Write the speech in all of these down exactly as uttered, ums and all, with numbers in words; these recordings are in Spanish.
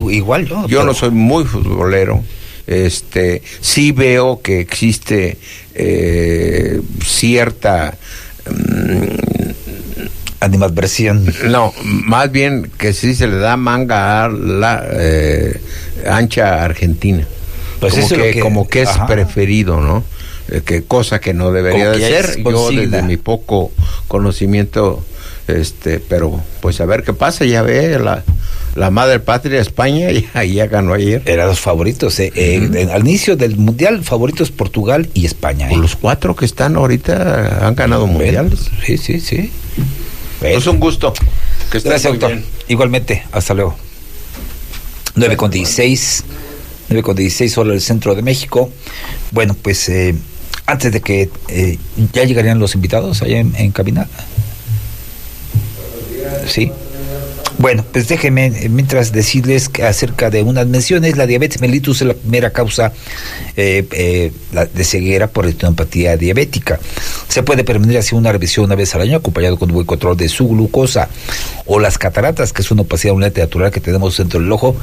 igual yo. Yo pero... no soy muy futbolero. Este, sí veo que existe eh, cierta um, animadversión. No, más bien que sí se le da manga a la eh, ancha Argentina. Pues como eso que, que, como que es ajá. preferido, ¿no? Eh, que cosa que no debería de ser. Yo desde mi poco conocimiento, este, pero pues a ver qué pasa. Ya ve la la madre patria España ya, ya ganó ayer. Era los favoritos. Eh, uh-huh. eh, al inicio del mundial, favoritos Portugal y España. Eh. Los cuatro que están ahorita han ganado Ven, mundiales. Sí, sí, sí. Es un gusto. Que Gracias, doctor. Bien. Igualmente, hasta luego. nueve con dieciséis, nueve con dieciséis horas del centro de México. Bueno, pues eh, antes de que eh, ya llegarían los invitados allá en, en cabina. Sí. Bueno, pues déjenme mientras decirles que acerca de unas menciones. La diabetes mellitus es la primera causa eh, eh, la de ceguera por retinopatía diabética. Se puede prevenir haciendo una revisión una vez al año, acompañado con un buen control de su glucosa. O las cataratas, que es una opacidad, un lente natural que tenemos dentro del ojo,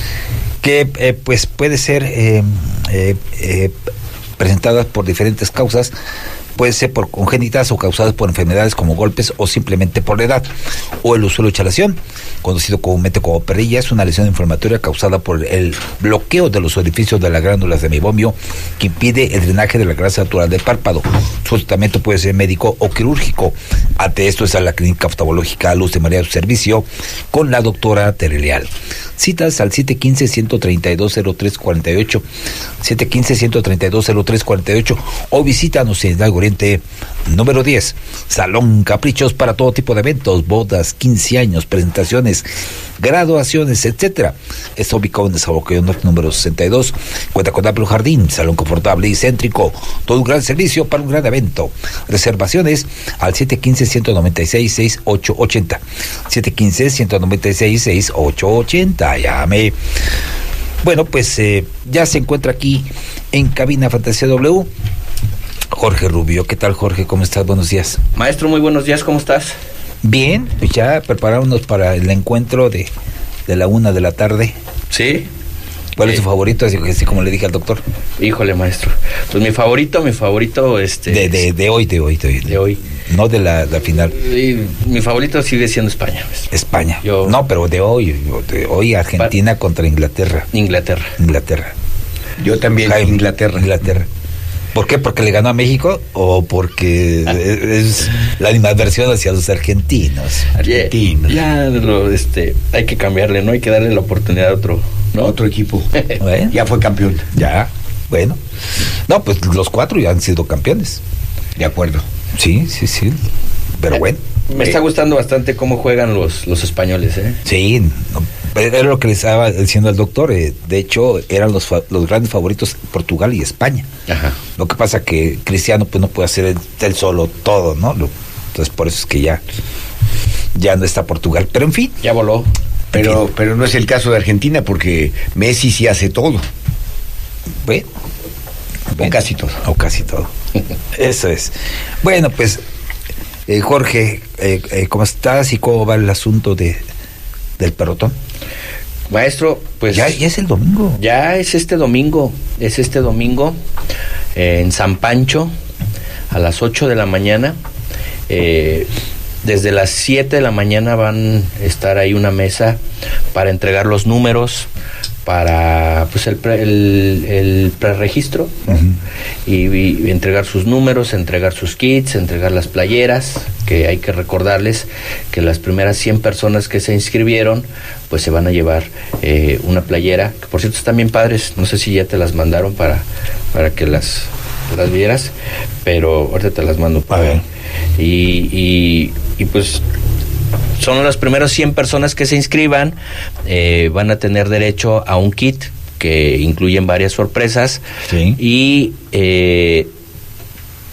que eh, pues puede ser eh, eh, eh, presentadas por diferentes causas. Puede ser por congénitas o causadas por enfermedades como golpes o simplemente por la edad. O el usuario de chalación, conocido comúnmente como perilla, es una lesión inflamatoria causada por el bloqueo de los orificios de las glándulas de meiomio que impide el drenaje de la grasa natural del párpado. Su tratamiento puede ser médico o quirúrgico. Ante esto está la clínica oftalmológica Luz de María de su servicio con la doctora Tere Leal. Citas al siete uno cinco, uno tres dos, cero tres cuatro ocho, siete uno cinco, uno tres dos, cero tres cuatro ocho, o visítanos en Hidalgo Oriente número diez, Salón Caprichos, para todo tipo de eventos, bodas, quince años, presentaciones, graduaciones, etcétera. Está ubicado en el Zaboqueo Norte número sesenta y dos, cuenta con amplio jardín, salón confortable y céntrico, todo un gran servicio para un gran evento. Reservaciones al siete uno cinco, uno nueve seis, seis ocho ocho cero, siete uno cinco, uno nueve seis, seis ocho ocho cero. Llame. Bueno, pues eh, ya se encuentra aquí en Cabina Fantasía W Jorge Rubio. ¿Qué tal, Jorge? ¿Cómo estás? Buenos días. Maestro, muy buenos días. ¿Cómo estás? Bien, pues ya preparándonos para el encuentro de, de la una de la tarde. Sí. ¿Cuál eh, es tu favorito? Así, así como le dije al doctor. Híjole, maestro. Pues mi favorito, mi favorito, este... De, de, de hoy, de hoy, de hoy. De hoy. No de la, la final. Y mi favorito sigue siendo España. Maestro. España. Yo, no, pero de hoy. De hoy Argentina pa- contra Inglaterra. Inglaterra. Inglaterra. Yo también, Jaime, Inglaterra. Inglaterra. ¿Por qué? ¿Porque le ganó a México? ¿O porque ah. es la animadversión hacia los argentinos? Argentinos. Ya, ya lo, este, hay que cambiarle, ¿no? Hay que darle la oportunidad a otro, ¿no? Otro equipo. Bueno, ya fue campeón. Ya, bueno. No, pues los cuatro ya han sido campeones. De acuerdo. Sí, sí, sí. Pero bueno. Me eh, está gustando bastante cómo juegan los, los españoles, ¿eh? Sí, no, era lo que le estaba diciendo al doctor. Eh, de hecho, eran los fa- los grandes favoritos Portugal y España. Ajá. Lo que pasa que Cristiano pues no puede hacer él, él solo todo, ¿no? Lo, entonces por eso es que ya ya no está Portugal. Pero en fin. Ya voló. Pero, pero no es el caso de Argentina porque Messi sí hace todo. Bueno. O casi todo. O casi todo. Eso es. Bueno, pues, eh, Jorge, eh, eh, ¿cómo estás y cómo va el asunto de del pelotón? Maestro, pues... Ya, ya es el domingo. Ya es este domingo, es este domingo eh, en San Pancho, a las ocho de la mañana. Eh, desde las siete de la mañana van a estar ahí una mesa para entregar los números, para pues el pre, el, el preregistro, ¿no? uh-huh. y, y entregar sus números, entregar sus kits, entregar las playeras, que hay que recordarles que las primeras cien personas que se inscribieron pues se van a llevar eh, una playera, que por cierto están bien padres, no sé si ya te las mandaron para, para que las, las vieras, pero ahorita te las mando para ver. Y, y, y pues son las primeras cien personas que se inscriban, eh, van a tener derecho a un kit que incluyen varias sorpresas. Sí. Y eh,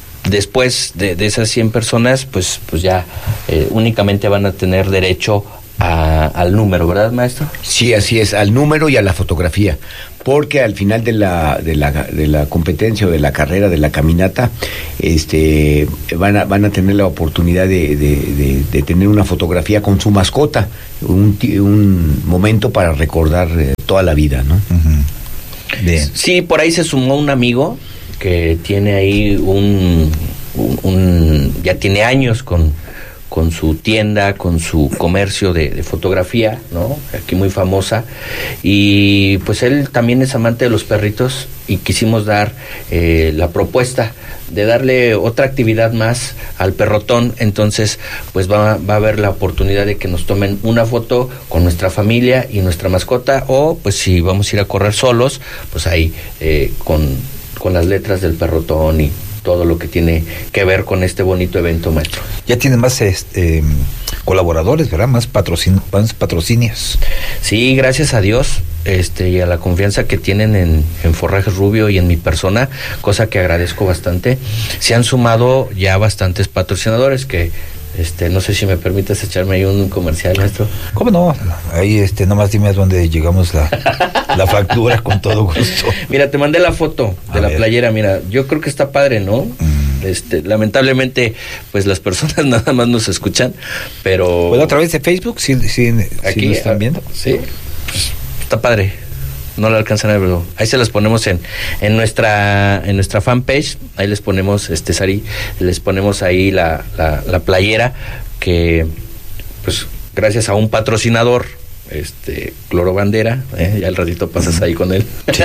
después de, de esas cien personas, pues, pues ya eh, únicamente van a tener derecho a, al número, ¿verdad, maestro? Sí, así es, al número y a la fotografía, porque al final de la de la, de la competencia o de la carrera, de la caminata, este van a, van a tener la oportunidad de, de, de, de tener una fotografía con su mascota, un, un momento para recordar eh, toda la vida, ¿no? Uh-huh. Bien. Sí, por ahí se sumó un amigo que tiene ahí un, un, un ya tiene años con con su tienda, con su comercio de, de fotografía, ¿no? Aquí muy famosa, y pues él también es amante de los perritos y quisimos dar eh, la propuesta de darle otra actividad más al perrotón. Entonces pues va, va a haber la oportunidad de que nos tomen una foto con nuestra familia y nuestra mascota, o pues si vamos a ir a correr solos, pues ahí eh, con, con las letras del perrotón y todo lo que tiene que ver con este bonito evento, maestro. Ya tienen más este, colaboradores, ¿verdad? Más, patrocin más patrocinios. Sí, gracias a Dios, este, y a la confianza que tienen en, en Forrajes Rubio y en mi persona, cosa que agradezco bastante. Se han sumado ya bastantes patrocinadores que... Este, no sé si me permites echarme ahí un comercial, maestro. ¿Cómo no? Ahí, este, nomás dime a dónde llegamos la, la factura con todo gusto. Mira, te mandé la foto de a la ver. playera, mira, yo creo que está padre, ¿no? Mm. Este, lamentablemente, pues las personas nada más nos escuchan, pero... Bueno, a través de Facebook, si sí, sí, aquí sí lo están viendo. Sí, pues, está padre. No la alcanzan a ver, pero ahí se las ponemos en en nuestra en nuestra fanpage. Ahí les ponemos, este Sari, les ponemos ahí la, la, la playera que, pues, gracias a un patrocinador, este Cloro Bandera, ¿eh? Ya al ratito pasas ahí con él. Sí.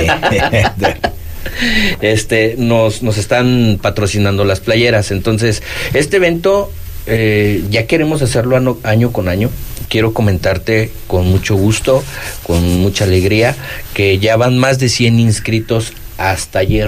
este nos nos están patrocinando las playeras. Entonces, este evento eh, ya queremos hacerlo año, año con año. Quiero comentarte con mucho gusto, con mucha alegría, que ya van más de cien inscritos hasta ayer.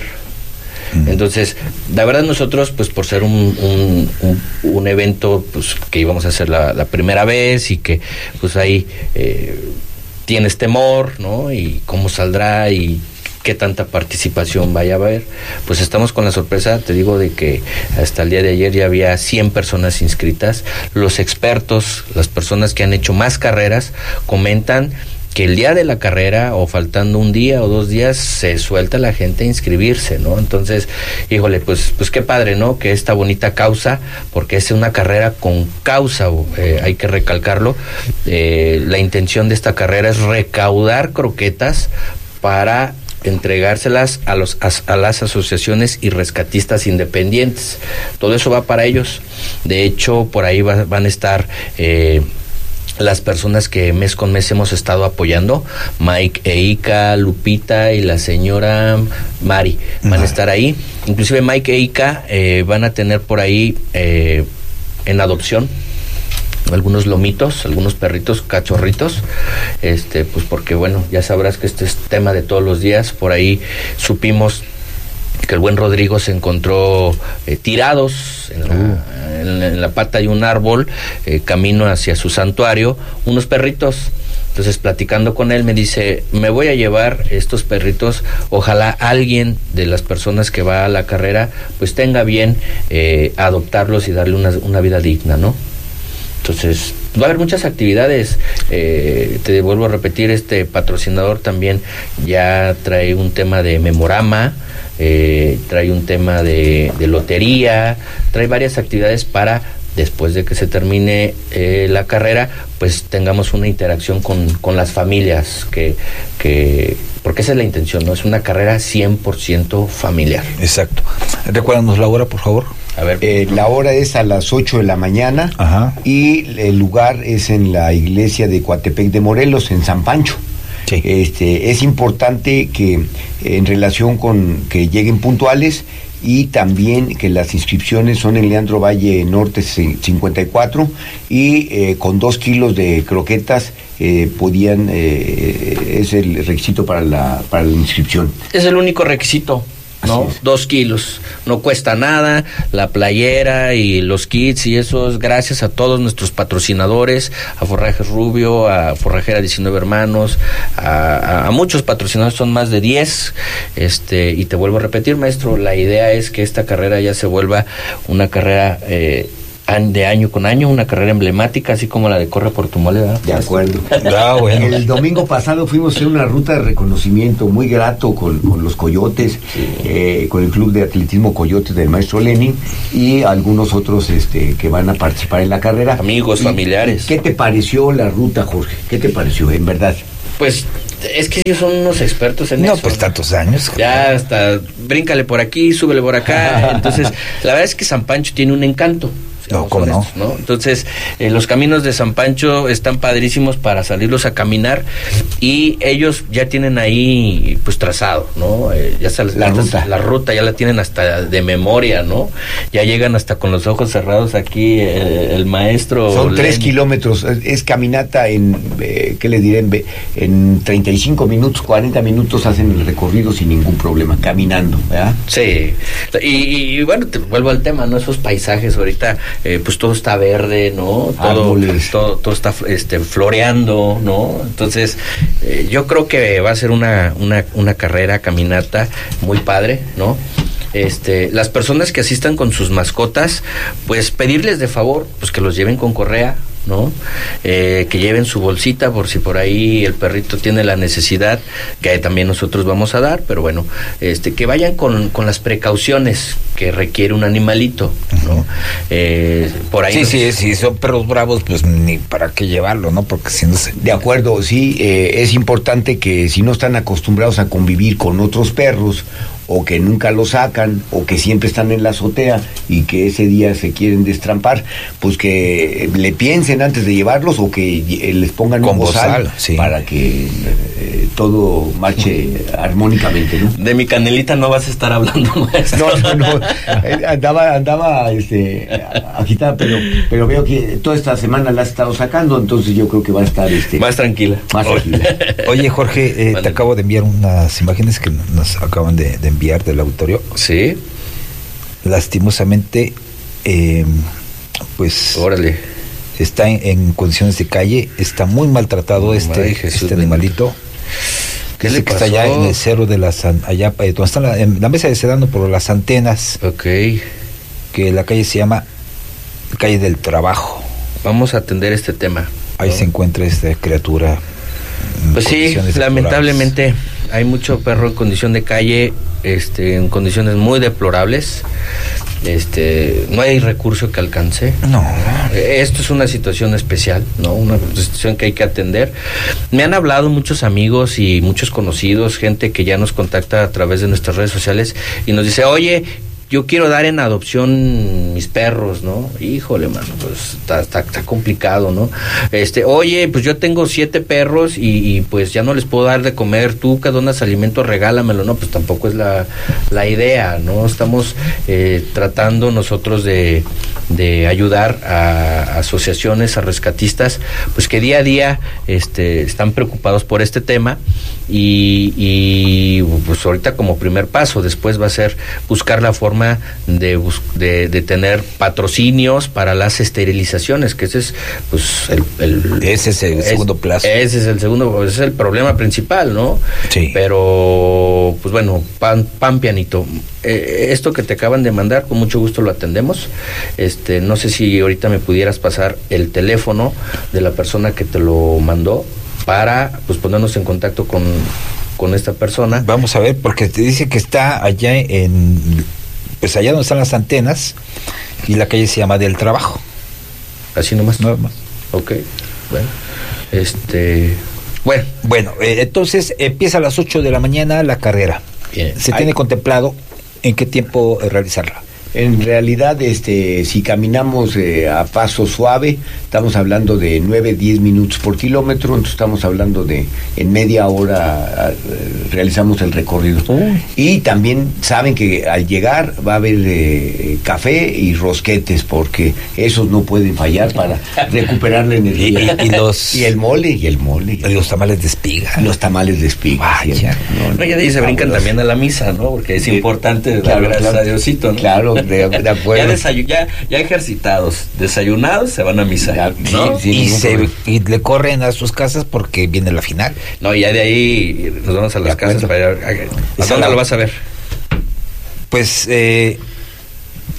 Mm. Entonces, la verdad nosotros, pues por ser un, un, un, un evento pues que íbamos a hacer la, la primera vez y que pues ahí eh, tienes temor, ¿no? Y cómo saldrá y qué tanta participación vaya a haber, pues estamos con la sorpresa, te digo, de que hasta el día de ayer ya había cien personas inscritas. Los expertos, las personas que han hecho más carreras, comentan que el día de la carrera, o faltando un día o dos días, se suelta la gente a inscribirse, ¿no? Entonces, híjole, pues pues qué padre, ¿no? Que esta bonita causa, porque es una carrera con causa, eh, hay que recalcarlo. Eh, la intención de esta carrera es recaudar croquetas para entregárselas a los a, a las asociaciones y rescatistas independientes. Todo eso va para ellos. De hecho, por ahí va, van a estar eh, las personas que mes con mes hemos estado apoyando, Mike Eika, Lupita y la señora Mari, van a estar ahí. Inclusive Mike Eika eh, van a tener por ahí eh, en adopción algunos lomitos, algunos perritos, cachorritos, este, pues porque bueno, ya sabrás que este es tema de todos los días. Por ahí supimos que el buen Rodrigo se encontró eh, tirados en la, uh. en, en la pata de un árbol, eh, camino hacia su santuario, unos perritos. Entonces, platicando con él, me dice, me voy a llevar estos perritos, ojalá alguien de las personas que va a la carrera, pues tenga bien eh, adoptarlos y darle una, una vida digna, ¿no? Entonces, va a haber muchas actividades. Eh, te vuelvo a repetir, este patrocinador también ya trae un tema de memorama, eh, trae un tema de, de lotería, trae varias actividades para, después de que se termine eh, la carrera, pues tengamos una interacción con, con las familias, que, que porque esa es la intención, ¿no? Es una carrera cien por ciento familiar. Exacto. Recuérdanos la hora, por favor. A ver, eh, la hora es a las ocho de la mañana. Ajá. Y el lugar es en la iglesia de Coatepec de Morelos, en San Pancho. Sí. Este, es importante que en relación con que lleguen puntuales, y también que las inscripciones son en Leandro Valle Norte cincuenta y cuatro, y eh, con dos kilos de croquetas eh, podían, eh, es el requisito para la, para la inscripción. Es el único requisito, ¿no? Dos kilos, no cuesta nada, la playera y los kits y eso es gracias a todos nuestros patrocinadores, a Forrajes Rubio, a Forrajera diecinueve Hermanos, a, a, a muchos patrocinadores, son más de diez, este, y te vuelvo a repetir, maestro, la idea es que esta carrera ya se vuelva una carrera eh, de año con año, una carrera emblemática, así como la de Corre por tu Mole, ¿verdad? De acuerdo. Ah, bueno. El domingo pasado fuimos a hacer una ruta de reconocimiento muy grato con, con los Coyotes, sí. eh, con el Club de Atletismo Coyotes del maestro Lenin y algunos otros este, que van a participar en la carrera. Amigos, y, familiares. ¿Qué te pareció la ruta, Jorge? ¿Qué te pareció, en verdad? Pues es que ellos son unos expertos en no, eso. No, pues tantos años. Ya hasta bríncale por aquí, súbele por acá. Entonces, la verdad es que San Pancho tiene un encanto. No, ¿cómo no? ¿no? Entonces, eh, los caminos de San Pancho están padrísimos para salirlos a caminar y ellos ya tienen ahí, pues, trazado, ¿no? Eh, ya sal, la hasta, ruta. La ruta ya la tienen hasta de memoria, ¿no? Ya llegan hasta con los ojos cerrados aquí eh, el maestro. Son Len. tres kilómetros, es, es caminata en, eh, ¿qué le diré? En, en treinta y cinco minutos, cuarenta minutos hacen el recorrido sin ningún problema, caminando, ¿verdad? Sí, y, y bueno, te vuelvo al tema, ¿no? Esos paisajes ahorita... Eh, pues todo está verde, ¿no? Todo, todo, todo está este, floreando, ¿no? Entonces, eh, yo creo que va a ser una, una, una carrera, caminata muy padre, ¿no? Este, las personas que asistan con sus mascotas, pues pedirles de favor, pues que los lleven con correa, ¿no? Eh, que lleven su bolsita por si por ahí el perrito tiene la necesidad, que también nosotros vamos a dar, pero bueno, este, que vayan con, con las precauciones que requiere un animalito, ¿no? Eh, por ahí sí, nos... sí, sí, son perros bravos, pues ni para qué llevarlo, ¿no? Porque si no se... De acuerdo, sí, eh, es importante que si no están acostumbrados a convivir con otros perros, o que nunca lo sacan, o que siempre están en la azotea y que ese día se quieren destrampar, pues que le piensen antes de llevarlos o que les pongan con un bozal, bozal sí. para que eh, todo marche armónicamente, ¿no? De mi canelita no vas a estar hablando, maestro. No, no, no, andaba, andaba este, agitada, pero, pero veo que toda esta semana la has estado sacando, entonces yo creo que va a estar este, más tranquila. Más tranquila. Oye, Jorge, eh, te acabo de enviar unas imágenes que nos acaban de, de enviar del auditorio. Sí. Lastimosamente, eh, pues... Órale. Está en, en condiciones de calle, está muy maltratado este, Ay, este animalito. ¿Qué le pasó? Está allá en el cerro de las... allá donde está la, en la mesa de Sedano por las antenas. Ok. Que la calle se llama Calle del Trabajo. Vamos a atender este tema. Ahí ¿no? se encuentra esta criatura. Pues sí, lamentablemente hay mucho perro en condición de calle, este, en condiciones muy deplorables. Este, no hay recurso que alcance. No. Esto es una situación especial, ¿no? Una situación que hay que atender. Me han hablado muchos amigos y muchos conocidos, gente que ya nos contacta a través de nuestras redes sociales y nos dice, oye, yo quiero dar en adopción mis perros, ¿no? Híjole, mano, pues está, está, está complicado, ¿no? Este, oye, pues yo tengo siete perros y, y pues ya no les puedo dar de comer, tú que donas alimento, regálamelo, ¿no? Pues tampoco es la, la idea, ¿no? Estamos eh, tratando nosotros de, de ayudar a asociaciones, a rescatistas, pues que día a día este, están preocupados por este tema y, y pues ahorita como primer paso, después va a ser buscar la forma De, de, de tener patrocinios para las esterilizaciones, que ese es pues el, el ese es el es, segundo plazo. Ese es el segundo, ese es el problema principal, ¿no? Sí. Pero pues bueno, pan, pan pianito. Eh, esto que te acaban de mandar, con mucho gusto lo atendemos. Este, no sé si ahorita me pudieras pasar el teléfono de la persona que te lo mandó para pues ponernos en contacto con con esta persona. Vamos a ver, porque te dice que está allá en pues allá donde están las antenas y la calle se llama Del Trabajo. Así nomás. No más. Ok, bueno, este, bueno. Bueno, eh, entonces empieza a las ocho de la mañana la carrera. Bien. ¿Se Ay. tiene contemplado en qué tiempo eh, realizarla? En realidad, este, si caminamos eh, a paso suave, estamos hablando de nueve, diez minutos por kilómetro, entonces estamos hablando de en media hora eh, realizamos el recorrido. Uh. Y también saben que al llegar va a haber eh, café y rosquetes, porque esos no pueden fallar para recuperar la energía. Y, y, los, y el mole, y el mole. Y los tamales de espiga. Los tamales de espiga. Vaya. No, no, ya de ahí se brincan también a la misa, ¿no? Porque es sí, importante claro, dar gracias claro, a Diosito, ¿no? Claro. De, de acuerdo. Ya, desayu- ya, ya ejercitados, desayunados, se van a misa, ya, ¿no? Sí, y, se, y le corren a sus casas porque viene la final. No, y ya de ahí nos vamos a las casas para ir a, ¿a dónde lo vas a ver? Pues eh,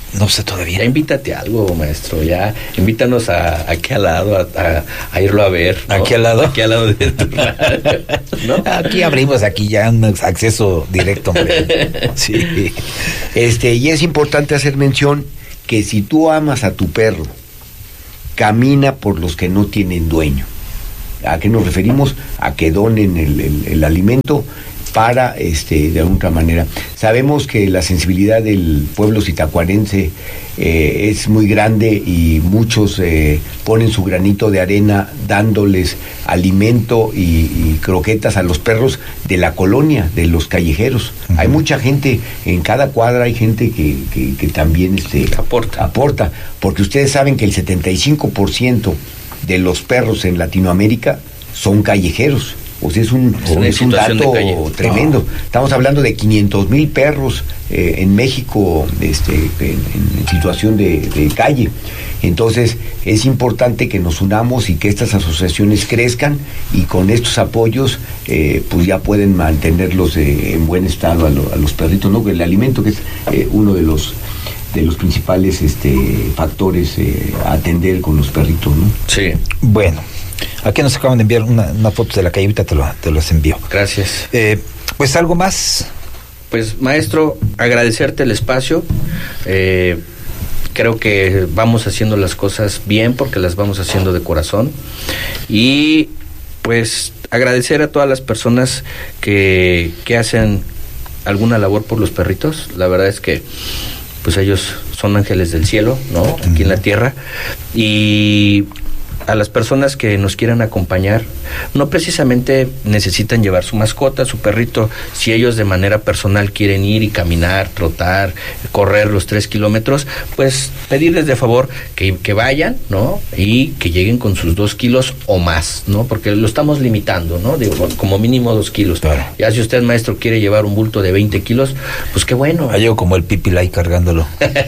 No sé todavía. Ya invítate a algo, maestro, ya invítanos a aquí al lado, a, a, a irlo a ver, ¿no? ¿Aquí al lado? Aquí al lado de tu radio, ¿no? Aquí abrimos aquí ya un acceso directo, hombre. Sí. Este, y es importante hacer mención que si tú amas a tu perro, camina por los que no tienen dueño. ¿A qué nos referimos? A que donen el, el, el alimento para, este, de alguna manera. Sabemos que la sensibilidad del pueblo sitacuarense eh, es muy grande y muchos eh, ponen su granito de arena dándoles alimento y, y croquetas a los perros de la colonia, de los callejeros. Uh-huh. Hay mucha gente, en cada cuadra hay gente que, que, que también este, aporta. aporta, porque ustedes saben que el setenta y cinco por ciento de los perros en Latinoamérica son callejeros. O sea, es un, es es un dato tremendo. No. Estamos hablando de quinientos mil perros eh, en México este, en, en situación de, de calle. Entonces, es importante que nos unamos y que estas asociaciones crezcan y con estos apoyos, eh, pues ya pueden mantenerlos eh, en buen estado a, lo, a los perritos, ¿no? El alimento, que es eh, uno de los de los principales este, factores eh, a atender con los perritos, ¿no? Sí. Bueno. Aquí nos acaban de enviar una, una foto de la calle, ahorita te, lo, te los envío. Gracias. Eh, pues algo más. Pues maestro, agradecerte el espacio. Eh, creo que vamos haciendo las cosas bien porque las vamos haciendo de corazón. Y pues agradecer a todas las personas que, que hacen alguna labor por los perritos. La verdad es que pues ellos son ángeles del cielo, ¿no? Aquí uh-huh. en la tierra. Y a las personas que nos quieran acompañar, no precisamente necesitan llevar su mascota, su perrito. Si ellos de manera personal quieren ir y caminar, trotar, correr los tres kilómetros, pues pedirles de favor que, que vayan, ¿no? Y que lleguen con sus dos kilos o más, ¿no? Porque lo estamos limitando, ¿no? Digo, como mínimo dos kilos. Claro. Ya si usted, maestro, quiere llevar un bulto de veinte kilos, pues qué bueno. Ah, yo como el pipilay cargándolo.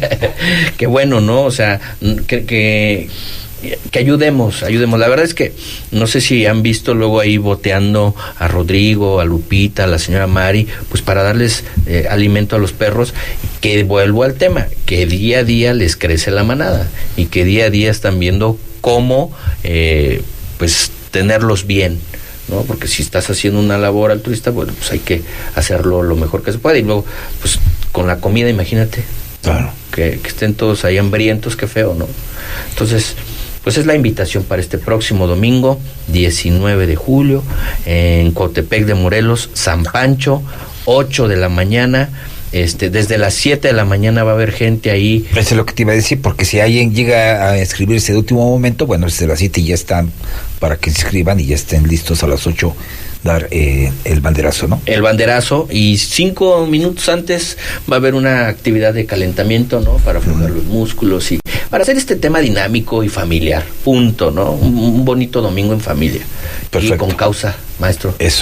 Qué bueno, ¿no? O sea, que... que que ayudemos, ayudemos. La verdad es que no sé si han visto luego ahí boteando a Rodrigo, a Lupita, a la señora Mari, pues para darles eh, alimento a los perros, que vuelvo al tema, que día a día les crece la manada y que día a día están viendo cómo eh, pues tenerlos bien, ¿no? Porque si estás haciendo una labor altruista, bueno, pues hay que hacerlo lo mejor que se puede. Y luego, pues con la comida, imagínate, claro, que, que estén todos ahí hambrientos, qué feo, ¿no? Entonces, pues es la invitación para este próximo domingo, diecinueve de julio, en Coatepec de Morelos, San Pancho, ocho de la mañana. Este, desde las siete de la mañana va a haber gente ahí. Eso es lo que te iba a decir, porque si alguien llega a inscribirse de último momento, bueno, desde las siete ya están para que se inscriban y ya estén listos a las ocho dar eh, el banderazo, ¿no? El banderazo, y cinco minutos antes va a haber una actividad de calentamiento, ¿no? Para aflojar uh-huh. los músculos y para hacer este tema dinámico y familiar, punto, ¿no? Un, un bonito domingo en familia. Perfecto. Y con causa, maestro. Eso.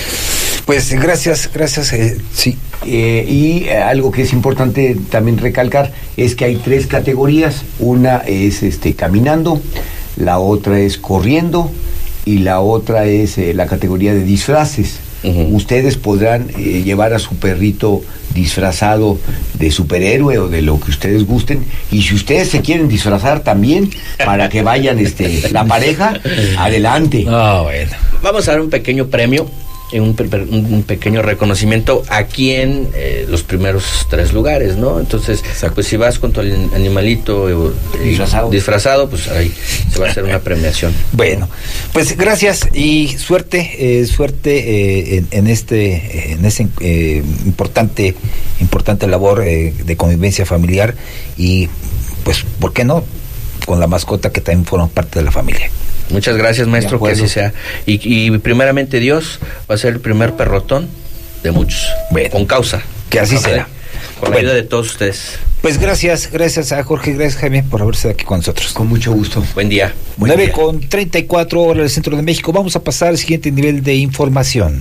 Pues gracias, gracias, eh, sí. Eh, y eh, algo que es importante también recalcar es que hay tres categorías. Una es este caminando, la otra es corriendo y la otra es eh, la categoría de disfraces. Uh-huh. Ustedes podrán eh, llevar a su perrito disfrazado de superhéroe o de lo que ustedes gusten, y si ustedes se quieren disfrazar también para que vayan este la pareja, adelante. Oh, bueno. Vamos a dar un pequeño premio, Un, un pequeño reconocimiento a quien eh, los primeros tres lugares, ¿no? Entonces, exacto, pues si vas con tu animalito eh, disfrazado. disfrazado, pues ahí se va a hacer una premiación. Bueno, pues gracias y suerte, eh, suerte eh, en, en este, en ese eh, importante, importante labor eh, de convivencia familiar y, pues, ¿por qué no? Con la mascota que también forma parte de la familia. Muchas gracias, maestro, que así sea. Y, y primeramente Dios va a ser el primer perrotón de muchos. Bueno, con causa. Que así Ojalá, será. Con la bueno, ayuda de todos ustedes. Pues gracias, gracias a Jorge, gracias Jaime por haberse aquí con nosotros. Con mucho gusto. Buen día. nueve con treinta y cuatro horas del centro de México. Vamos a pasar al siguiente nivel de información.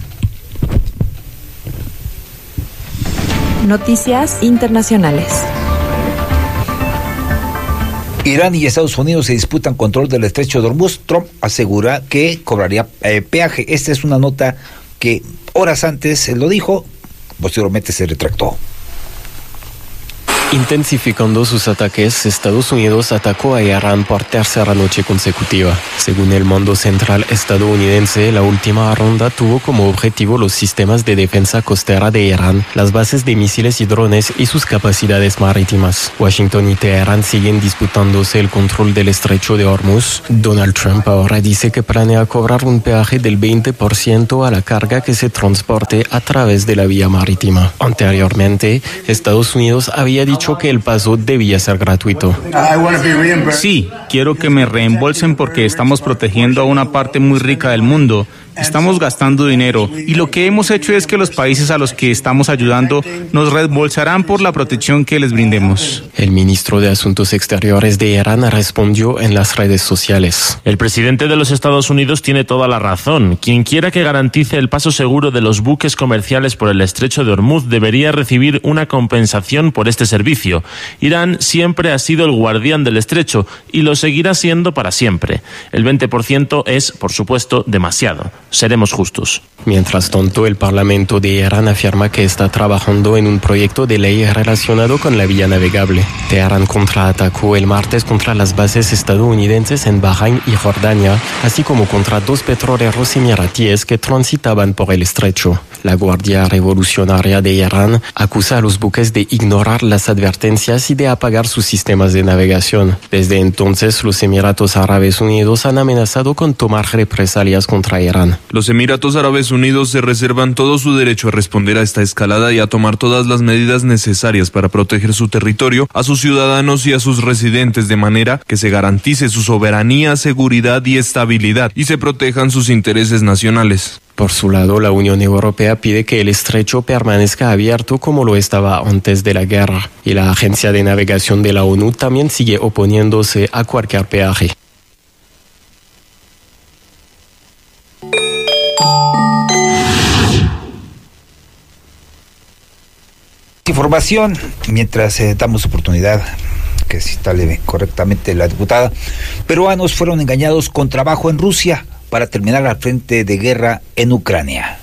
Noticias internacionales. Irán y Estados Unidos se disputan control del estrecho de Hormuz. Trump asegura que cobraría eh, peaje. Esta es una nota que horas antes lo dijo, posteriormente se retractó. Intensificando sus ataques, Estados Unidos atacó a Irán por tercera noche consecutiva. Según el Mando Central estadounidense, la última ronda tuvo como objetivo los sistemas de defensa costera de Irán, las bases de misiles y drones y sus capacidades marítimas. Washington y Teherán siguen disputándose el control del estrecho de Hormuz. Donald Trump ahora dice que planea cobrar un peaje del veinte por ciento a la carga que se transporte a través de la vía marítima. Anteriormente, Estados Unidos había dicho que el paso debía ser gratuito. Sí, quiero que me reembolsen porque estamos protegiendo a una parte muy rica del mundo. Estamos gastando dinero y lo que hemos hecho es que los países a los que estamos ayudando nos reembolsarán por la protección que les brindemos. El ministro de Asuntos Exteriores de Irán respondió en las redes sociales. El presidente de los Estados Unidos tiene toda la razón. Quien quiera que garantice el paso seguro de los buques comerciales por el estrecho de Hormuz debería recibir una compensación por este servicio. Irán siempre ha sido el guardián del estrecho y lo seguirá siendo para siempre. El veinte por ciento es, por supuesto, demasiado. Seremos justos. Mientras tanto, el Parlamento de Irán afirma que está trabajando en un proyecto de ley relacionado con la vía navegable. Teherán contraatacó el martes contra las bases estadounidenses en Bahrein y Jordania, así como contra dos petroleros emiratíes que transitaban por el estrecho. La Guardia Revolucionaria de Irán acusa a los buques de ignorar las advertencias y de apagar sus sistemas de navegación. Desde entonces, los Emiratos Árabes Unidos han amenazado con tomar represalias contra Irán. Los Emiratos Árabes Unidos se reservan todo su derecho a responder a esta escalada y a tomar todas las medidas necesarias para proteger su territorio, a sus ciudadanos y a sus residentes de manera que se garantice su soberanía, seguridad y estabilidad y se protejan sus intereses nacionales. Por su lado, la Unión Europea pide que el estrecho permanezca abierto como lo estaba antes de la guerra, y la Agencia de Navegación de la ONU también sigue oponiéndose a cualquier peaje. Información, mientras eh, damos oportunidad que se instale correctamente la diputada. Peruanos fueron engañados con trabajo en Rusia para terminar al frente de guerra en Ucrania.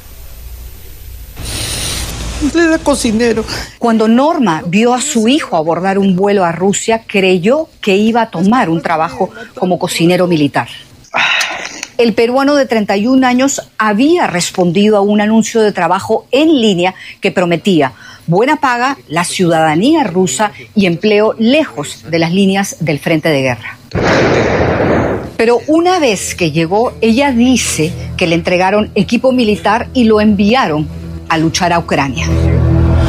Era cocinero. Cuando Norma vio a su hijo abordar un vuelo a Rusia, creyó que iba a tomar un trabajo como cocinero militar. El peruano de treinta y un años había respondido a un anuncio de trabajo en línea que prometía buena paga, la ciudadanía rusa y empleo lejos de las líneas del frente de guerra. Pero una vez que llegó, ella dice que le entregaron equipo militar y lo enviaron a luchar a Ucrania.